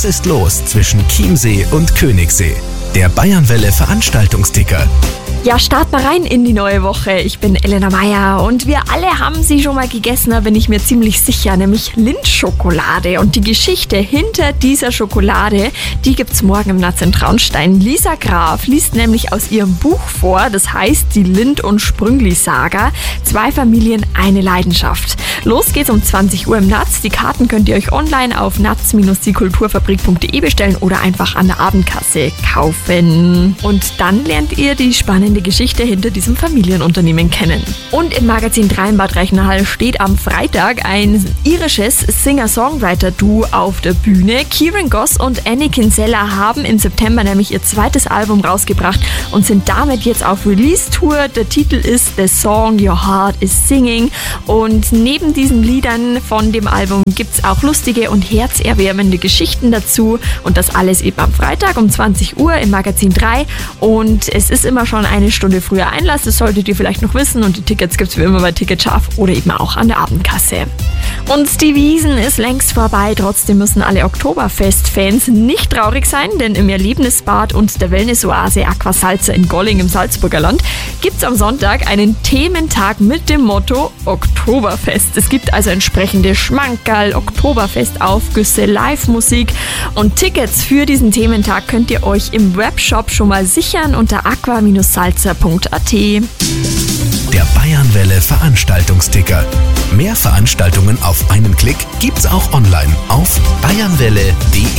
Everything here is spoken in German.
Was ist los zwischen Chiemsee und Königssee? Der Bayernwelle Veranstaltungsticker. Ja, start mal rein in die neue Woche. Ich bin Elena Meyer und wir alle haben sie schon mal gegessen, da bin ich mir ziemlich sicher, nämlich Lindt-Schokolade. Und die Geschichte hinter dieser Schokolade, die gibt's morgen im Natz in Traunstein. Lisa Graf liest nämlich aus ihrem Buch vor, das heißt die Lindt- und Sprüngli-Saga. 2 Familien, eine Leidenschaft. Los geht's um 20 Uhr im Natz. Die Karten könnt ihr euch online auf natz-diekulturfabrik.de bestellen oder einfach an der Abendkasse kaufen. Und dann lernt ihr die spannende Geschichte hinter diesem Familienunternehmen kennen. Und im Magazin 3 in Bad Reichenhall steht am Freitag ein irisches Singer-Songwriter-Duo auf der Bühne. Kieran Goss und Annie Kinsella haben im September nämlich ihr zweites Album rausgebracht und sind damit jetzt auf Release-Tour. Der Titel ist The Song Your Heart is Singing. Und neben diesen Liedern von dem Album gibt es auch lustige und herzerwärmende Geschichten dazu. Und das alles eben am Freitag um 20 Uhr im Magazin 3. Und es ist immer schon eine Stunde früher Einlass, das solltet ihr vielleicht noch wissen. Und die Tickets gibt es wie immer bei Ticketscharf oder eben auch an der Abendkasse. Und die Wiesn ist längst vorbei, trotzdem müssen alle Oktoberfest-Fans nicht traurig sein, denn im Erlebnisbad und der Wellnessoase Aquasalza in Golling im Salzburger Land gibt es am Sonntag einen Thementag mit dem Motto Oktoberfest. Es gibt also entsprechende Schmankerl, Oktoberfestaufgüsse, Live-Musik und Tickets für diesen Thementag könnt ihr euch im Webshop schon mal sichern unter aqua-salza.at. Der Bayernwelle Veranstaltungsticker. Mehr Veranstaltungen auf einen Klick gibt's auch online auf bayernwelle.de.